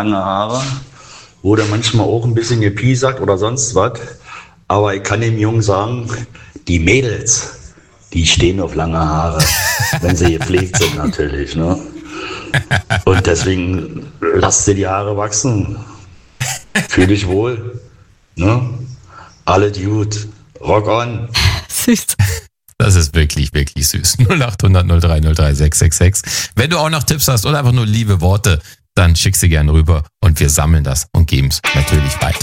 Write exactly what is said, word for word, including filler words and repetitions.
lange Haare. Wurde manchmal auch ein bisschen gepiesackt oder sonst was. Aber ich kann dem Jungen sagen, die Mädels, die stehen auf lange Haare, wenn sie gepflegt sind natürlich. Ne? Und deswegen lasst sie die Haare wachsen. Fühl dich wohl. Ne? Alle gut. Rock on. Süß. Das ist wirklich, wirklich süß. null acht hundert null drei null drei sechs sechs sechs. Wenn du auch noch Tipps hast oder einfach nur liebe Worte, dann schick sie gerne rüber und wir sammeln das und geben es natürlich weiter.